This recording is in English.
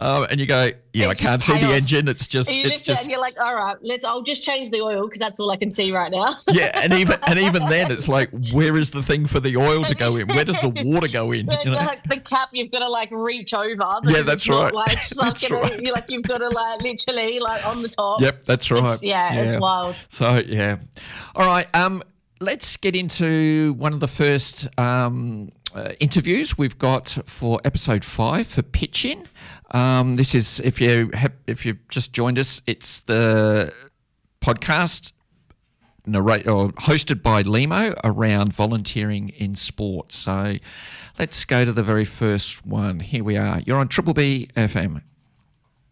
And you go, yeah, It's I can't just see the chaos. engine. It's just, And you lift it and you're like, all right, I'll just change the oil because that's all I can see right now. yeah. And even then it's like, where is the thing for the oil to go in? Where does the water go in? But like the cap, you've got to like reach over. Yeah, that's right. Like stuck That's in right. You're like, you've got to like literally like on the top. Yep, that's right. It's wild. So, yeah. All right. Let's get into one of the first interviews we've got for episode 5 for Pitch In. This is, if you've just joined us, it's the podcast hosted by Limo around volunteering in sport. So let's go to the very first one. Here we are. You're on Triple B FM.